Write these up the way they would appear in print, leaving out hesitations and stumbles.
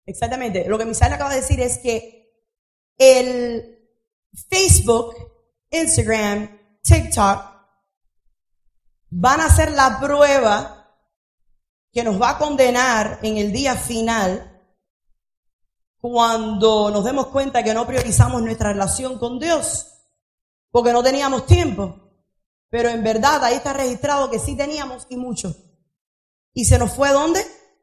Exactamente. Lo que Misael acaba de decir es que el Facebook, Instagram, TikTok van a ser la prueba que nos va a condenar en el día final cuando nos demos cuenta que no priorizamos nuestra relación con Dios porque no teníamos tiempo. Pero en verdad ahí está registrado que sí teníamos y mucho. ¿Y se nos fue dónde?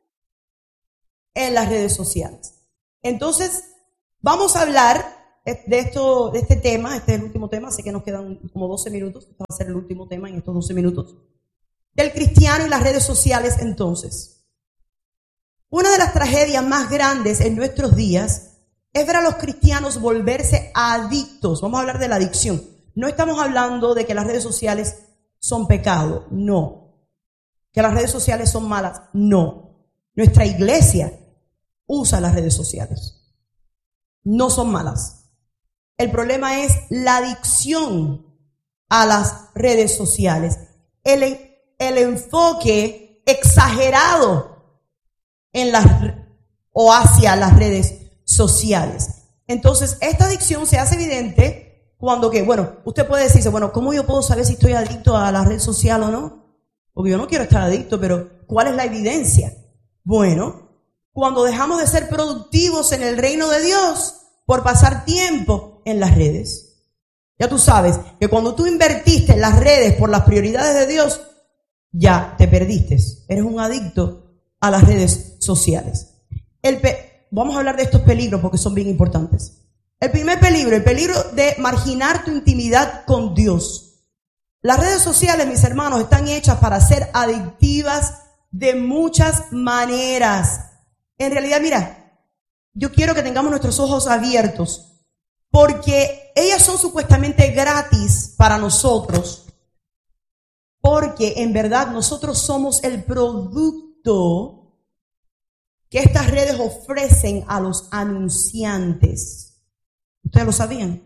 En las redes sociales. Entonces, vamos a hablar de este tema. Este es el último tema, sé que nos quedan como 12 minutos. Este va a ser el último tema en estos 12 minutos. Del cristiano y las redes sociales, entonces. Una de las tragedias más grandes en nuestros días es ver a los cristianos volverse adictos. Vamos a hablar de la adicción. No estamos hablando de que las redes sociales son pecado, no. Que las redes sociales son malas, no. Nuestra iglesia usa las redes sociales. No son malas. El problema es la adicción a las redes sociales. El enfoque exagerado en o hacia las redes sociales. Entonces, esta adicción se hace evidente cuando usted puede decirse, ¿cómo yo puedo saber si estoy adicto a la red social o no? Porque yo no quiero estar adicto, pero ¿cuál es la evidencia? Bueno, cuando dejamos de ser productivos en el reino de Dios por pasar tiempo en las redes. Ya tú sabes que cuando tú invertiste en las redes por las prioridades de Dios, ya te perdiste. Eres un adicto a las redes sociales. Vamos a hablar de estos peligros porque son bien importantes. El primer peligro, el peligro de marginar tu intimidad con Dios. Las redes sociales, mis hermanos, están hechas para ser adictivas de muchas maneras. En realidad, mira, yo quiero que tengamos nuestros ojos abiertos porque ellas son supuestamente gratis para nosotros, porque en verdad nosotros somos el producto que estas redes ofrecen a los anunciantes. ¿Ustedes lo sabían?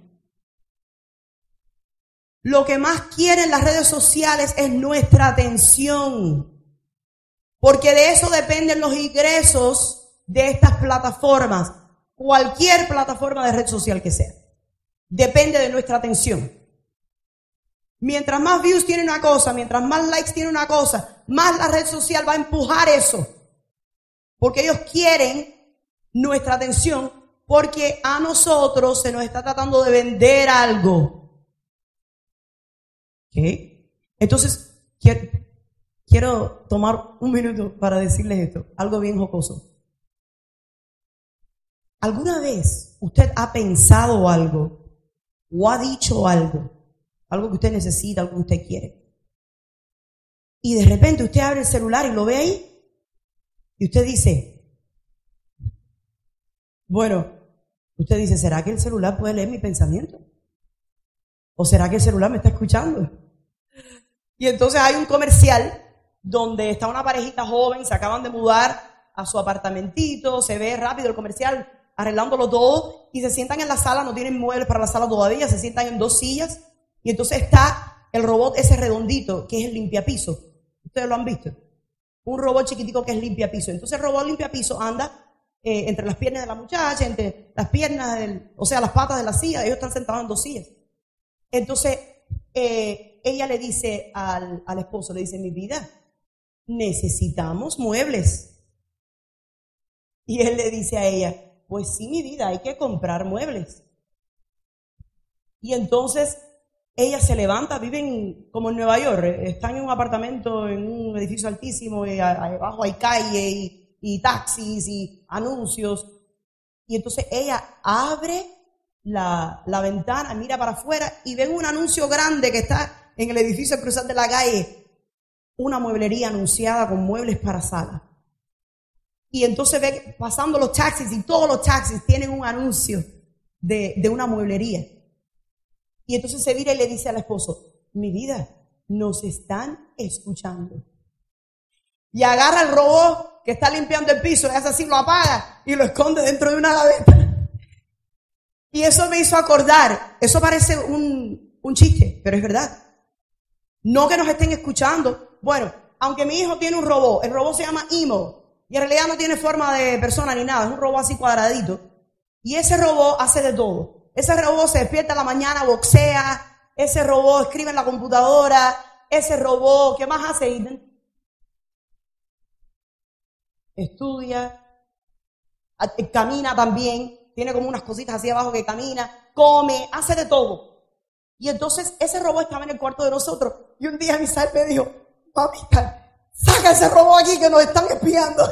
Lo que más quieren las redes sociales es nuestra atención, porque de eso dependen los ingresos de estas plataformas, cualquier plataforma de red social que sea. Depende de nuestra atención. Mientras más views tiene una cosa, mientras más likes tiene una cosa, más la red social va a empujar eso. Porque ellos quieren nuestra atención, porque a nosotros se nos está tratando de vender algo. ¿Ok? Entonces, quiero tomar un minuto para decirles esto, algo bien jocoso. ¿Alguna vez usted ha pensado algo o ha dicho algo que usted necesita, algo que usted quiere? Y de repente usted abre el celular y lo ve ahí y usted dice, ¿será que el celular puede leer mi pensamiento? ¿O será que el celular me está escuchando? Y entonces hay un comercial donde está una parejita joven, se acaban de mudar a su apartamentito, se ve rápido el comercial, arreglándolo todo, y se sientan en la sala, no tienen muebles para la sala todavía, se sientan en 2 sillas, y entonces está el robot ese redondito, que es el limpiapiso. Ustedes lo han visto. Un robot chiquitico que es limpiapiso. Entonces el robot limpiapiso anda entre las piernas de la muchacha, entre las piernas, las patas de la silla, ellos están sentados en 2 sillas. Entonces ella le dice al esposo, le dice, mi vida, necesitamos muebles. Y él le dice a ella, pues sí, mi vida, hay que comprar muebles. Y entonces ella se levanta, viven como en Nueva York, están en un apartamento, en un edificio altísimo, y abajo hay calle y taxis y anuncios. Y entonces ella abre la ventana, mira para afuera y ven un anuncio grande que está en el edificio al cruzar de la calle, una mueblería anunciada con muebles para sala. Y entonces ve pasando los taxis y todos los taxis tienen un anuncio de una mueblería. Y entonces se vira y le dice al esposo, mi vida, nos están escuchando. Y agarra el robot que está limpiando el piso, y hace así, lo apaga y lo esconde dentro de una gaveta. Y eso me hizo acordar, eso parece un chiste, pero es verdad. No que nos estén escuchando. Bueno, aunque mi hijo tiene un robot, el robot se llama Imo. Y en realidad no tiene forma de persona ni nada, es un robot así cuadradito. Y ese robot hace de todo. Ese robot se despierta a la mañana, boxea, ese robot escribe en la computadora, ese robot, ¿qué más hace, Ethan? Estudia, camina también, tiene como unas cositas así abajo que camina, come, hace de todo. Y entonces ese robot estaba en el cuarto de nosotros. Y un día Misael me dijo, mamita, saca ese robot aquí que nos están espiando.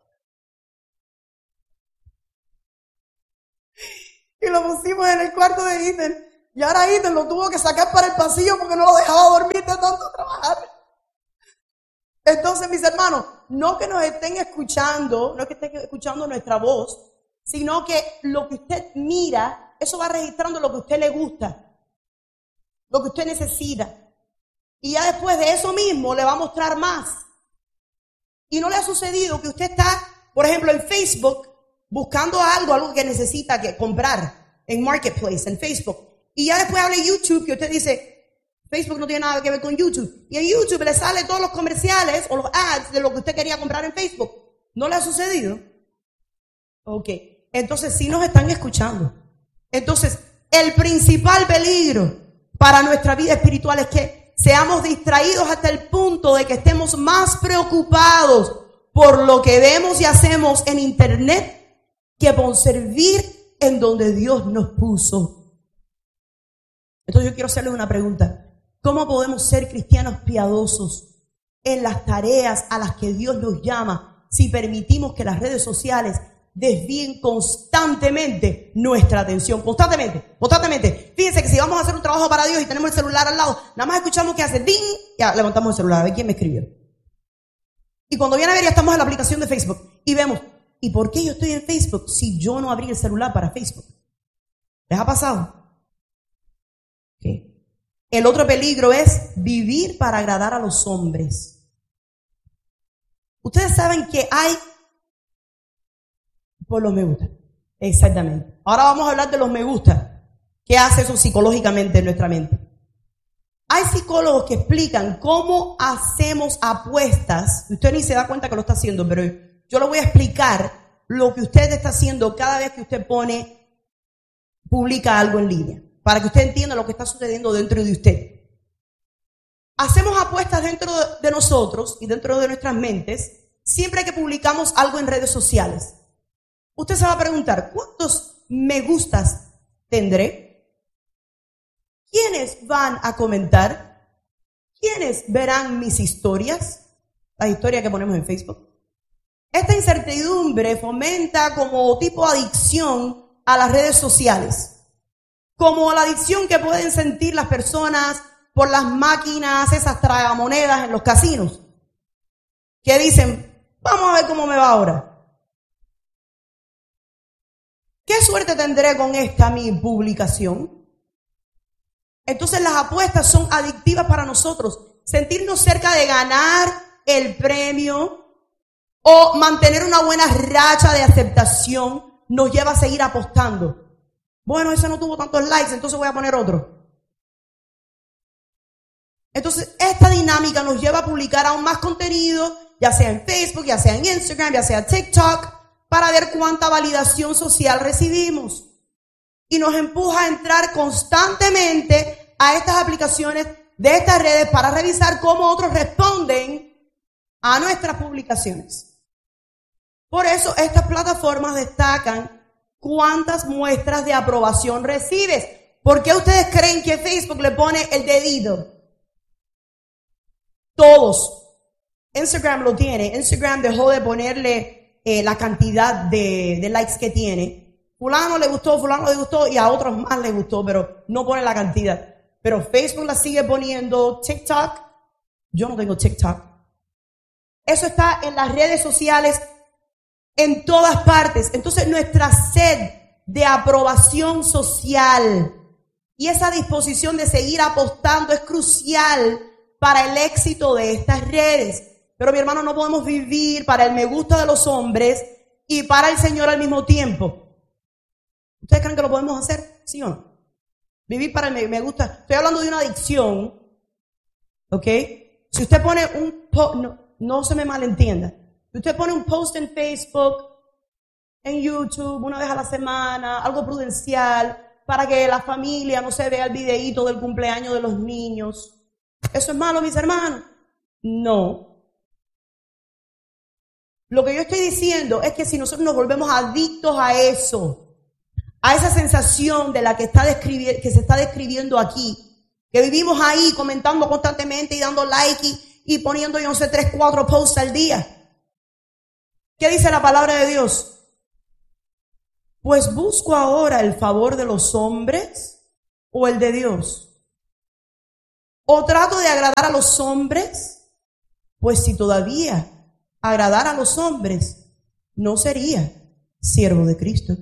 Y lo pusimos en el cuarto de Ethan. Y ahora Ethan lo tuvo que sacar para el pasillo porque no lo dejaba dormir de tanto trabajar. Entonces, mis hermanos, no que nos estén escuchando, no que estén escuchando nuestra voz, sino que lo que usted mira, eso va registrando lo que a usted le gusta, lo que usted necesita. Y ya después de eso mismo le va a mostrar más. Y no le ha sucedido que usted está, por ejemplo, en Facebook, buscando algo que necesita que comprar en Marketplace, en Facebook. Y ya después habla YouTube, que usted dice, Facebook no tiene nada que ver con YouTube. Y en YouTube le sale todos los comerciales o los ads de lo que usted quería comprar en Facebook. ¿No le ha sucedido? Ok. Entonces sí nos están escuchando. Entonces, el principal peligro para nuestra vida espiritual es que seamos distraídos hasta el punto de que estemos más preocupados por lo que vemos y hacemos en internet que por servir en donde Dios nos puso. Entonces yo quiero hacerles una pregunta. ¿Cómo podemos ser cristianos piadosos en las tareas a las que Dios nos llama si permitimos que las redes sociales desvíen constantemente nuestra atención? Constantemente. Fíjense que si vamos a hacer un trabajo para Dios y tenemos el celular al lado, nada más escuchamos que hace ding, ya levantamos el celular a ver quién me escribió. Y cuando viene a ver ya estamos en la aplicación de Facebook y vemos, ¿y por qué yo estoy en Facebook si yo no abrí el celular para Facebook? ¿Les ha pasado? Okay. El otro peligro es vivir para agradar a los hombres. Ustedes saben que hay por los me gusta. Exactamente. Ahora vamos a hablar de los me gusta. ¿Qué hace eso psicológicamente en nuestra mente? Hay psicólogos que explican cómo hacemos apuestas. Usted ni se da cuenta que lo está haciendo, pero yo le voy a explicar lo que usted está haciendo cada vez que usted publica algo en línea, para que usted entienda lo que está sucediendo dentro de usted. Hacemos apuestas dentro de nosotros y dentro de nuestras mentes siempre que publicamos algo en redes sociales. Usted se va a preguntar, ¿cuántos me gustas tendré? ¿Quiénes van a comentar? ¿Quiénes verán mis historias? Las historias que ponemos en Facebook. Esta incertidumbre fomenta como tipo adicción a las redes sociales. Como la adicción que pueden sentir las personas por las máquinas, esas tragamonedas en los casinos, que dicen, vamos a ver cómo me va ahora. ¿Qué suerte tendré con esta mi publicación? Entonces las apuestas son adictivas para nosotros. Sentirnos cerca de ganar el premio o mantener una buena racha de aceptación nos lleva a seguir apostando. Bueno, ese no tuvo tantos likes, entonces voy a poner otro. Entonces, esta dinámica nos lleva a publicar aún más contenido, ya sea en Facebook, ya sea en Instagram, ya sea TikTok, para ver cuánta validación social recibimos. Y nos empuja a entrar constantemente a estas aplicaciones de estas redes para revisar cómo otros responden a nuestras publicaciones. Por eso, estas plataformas destacan cuántas muestras de aprobación recibes. ¿Por qué ustedes creen que Facebook le pone el dedito? Todos. Instagram lo tiene. Instagram dejó de ponerle la cantidad de likes que tiene. Fulano le gustó y a otros más le gustó, pero no pone la cantidad. Pero Facebook la sigue poniendo. TikTok, yo no tengo TikTok. Eso está en las redes sociales en todas partes. Entonces nuestra sed de aprobación social y esa disposición de seguir apostando es crucial para el éxito de estas redes. Pero mi hermano, no podemos vivir para el me gusta de los hombres y para el Señor al mismo tiempo. ¿Ustedes creen que lo podemos hacer? ¿Sí o no? Vivir para el me gusta. Estoy hablando de una adicción. ¿Ok? Si usted pone no se me malentienda. Usted pone un post en Facebook, en YouTube, una vez a la semana, algo prudencial, para que la familia no se vea el videíto del cumpleaños de los niños. ¿Eso es malo, mis hermanos? No. Lo que yo estoy diciendo es que si nosotros nos volvemos adictos a eso, a esa sensación de la que se está describiendo aquí, que vivimos ahí comentando constantemente y dando like y poniendo, yo no sé, 3, 4 posts al día. ¿Qué dice la palabra de Dios? Pues busco ahora el favor de los hombres o el de Dios. ¿O trato de agradar a los hombres? Pues si todavía agradara a los hombres, no sería siervo de Cristo.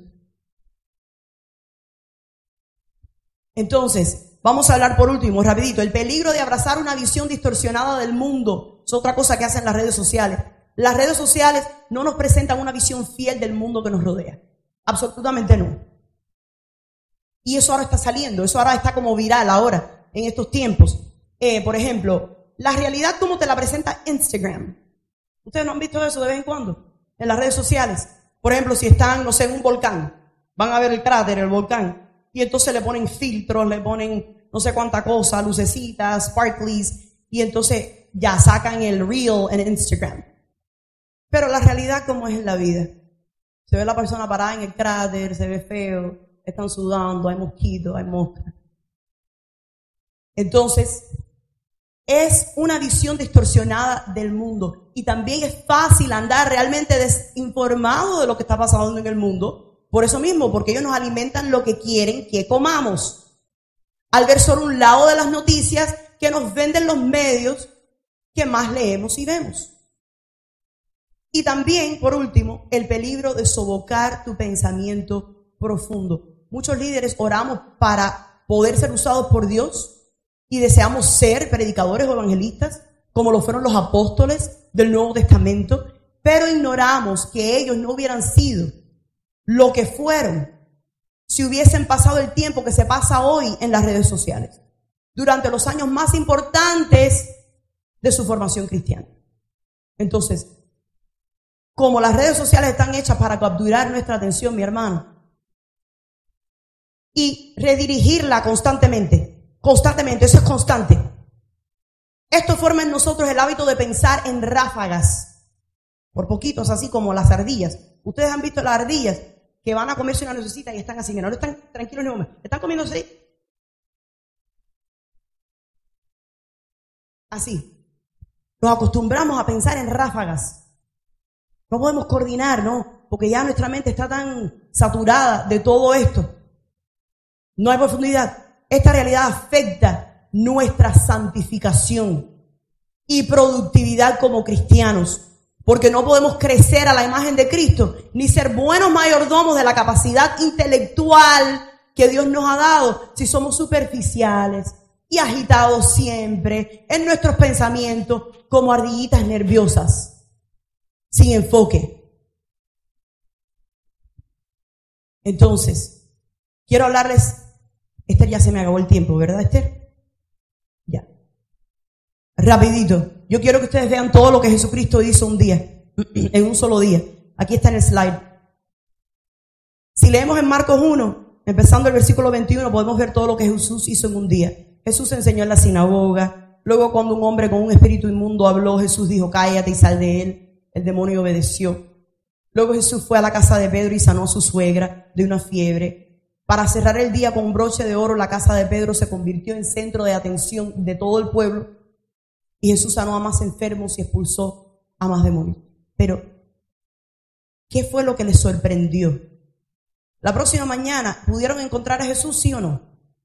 Entonces, vamos a hablar por último, rapidito, el peligro de abrazar una visión distorsionada del mundo. Es otra cosa que hacen las redes sociales. Las redes sociales no nos presentan una visión fiel del mundo que nos rodea. Absolutamente no. Y eso ahora está saliendo, eso ahora está como viral ahora, en estos tiempos. Por ejemplo, la realidad como te la presenta Instagram. ¿Ustedes no han visto eso de vez en cuando? En las redes sociales. Por ejemplo, si están, no sé, en un volcán, van a ver el cráter, el volcán, y entonces le ponen filtros, le ponen no sé cuánta cosa, lucecitas, sparklies, y entonces ya sacan el reel en Instagram. Pero la realidad como es en la vida. Se ve la persona parada en el cráter, se ve feo, están sudando, hay mosquitos, hay moscas. Entonces, es una visión distorsionada del mundo. Y también es fácil andar realmente desinformado de lo que está pasando en el mundo. Por eso mismo, porque ellos nos alimentan lo que quieren que comamos. Al ver solo un lado de las noticias que nos venden los medios que más leemos y vemos. Y también, por último, el peligro de sofocar tu pensamiento profundo. Muchos líderes oramos para poder ser usados por Dios y deseamos ser predicadores o evangelistas, como lo fueron los apóstoles del Nuevo Testamento, pero ignoramos que ellos no hubieran sido lo que fueron si hubiesen pasado el tiempo que se pasa hoy en las redes sociales, durante los años más importantes de su formación cristiana. Entonces, como las redes sociales están hechas para capturar nuestra atención, mi hermano, y redirigirla constantemente, eso es constante. Esto forma en nosotros el hábito de pensar en ráfagas, por poquitos, así como las ardillas. Ustedes han visto las ardillas que van a comerse una nuececita y están así, no están tranquilos ni un momento, están comiendo así. Nos acostumbramos a pensar en ráfagas. No podemos coordinar, ¿no? Porque ya nuestra mente está tan saturada de todo esto. No hay profundidad. Esta realidad afecta nuestra santificación y productividad como cristianos. Porque no podemos crecer a la imagen de Cristo, ni ser buenos mayordomos de la capacidad intelectual que Dios nos ha dado si somos superficiales y agitados siempre en nuestros pensamientos como ardillitas nerviosas. Sin enfoque. Entonces, quiero hablarles, Esther, ya se me acabó el tiempo, ¿verdad, Esther? Ya. Rapidito. Yo quiero que ustedes vean todo lo que Jesucristo hizo un día, en un solo día. Aquí está en el slide. Si leemos en Marcos 1, empezando el versículo 21, podemos ver todo lo que Jesús hizo en un día. Jesús enseñó en la sinagoga. Luego, cuando un hombre con un espíritu inmundo habló, Jesús dijo, cállate y sal de él. El demonio obedeció. Luego Jesús fue a la casa de Pedro y sanó a su suegra de una fiebre. Para cerrar el día con un broche de oro, la casa de Pedro se convirtió en centro de atención de todo el pueblo. Y Jesús sanó a más enfermos y expulsó a más demonios. Pero, ¿qué fue lo que les sorprendió? La próxima mañana, ¿pudieron encontrar a Jesús, sí o no?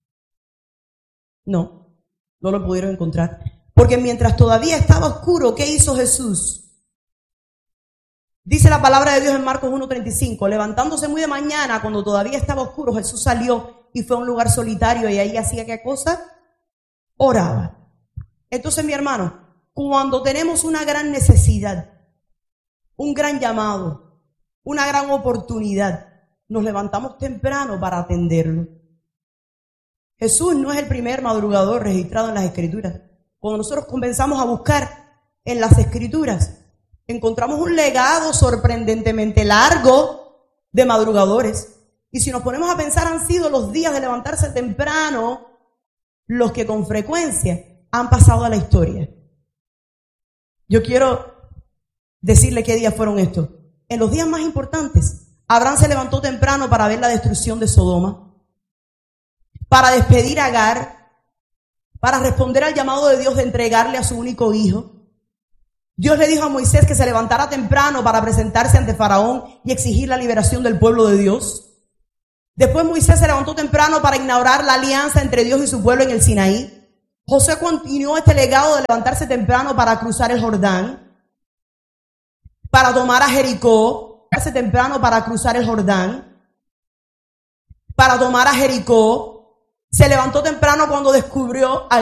No, no lo pudieron encontrar. Porque mientras todavía estaba oscuro, ¿qué hizo Jesús? Dice la palabra de Dios en Marcos 1:35, levantándose muy de mañana, cuando todavía estaba oscuro, Jesús salió y fue a un lugar solitario y ahí hacía ¿qué cosa? Oraba. Entonces, mi hermano, cuando tenemos una gran necesidad, un gran llamado, una gran oportunidad, nos levantamos temprano para atenderlo. Jesús no es el primer madrugador registrado en las Escrituras. Cuando nosotros comenzamos a buscar en las Escrituras, encontramos un legado sorprendentemente largo de madrugadores. Y si nos ponemos a pensar, han sido los días de levantarse temprano los que con frecuencia han pasado a la historia. Yo quiero decirle qué días fueron estos. En los días más importantes, Abraham se levantó temprano para ver la destrucción de Sodoma, para despedir a Agar, para responder al llamado de Dios de entregarle a su único hijo. Dios le dijo a Moisés que se levantara temprano para presentarse ante Faraón y exigir la liberación del pueblo de Dios. Después Moisés se levantó temprano para inaugurar la alianza entre Dios y su pueblo en el Sinaí. Josué continuó este legado de levantarse temprano para cruzar el Jordán, para tomar a Jericó, levantarse temprano para cruzar el Jordán, para tomar a Jericó. Se levantó temprano cuando descubrió al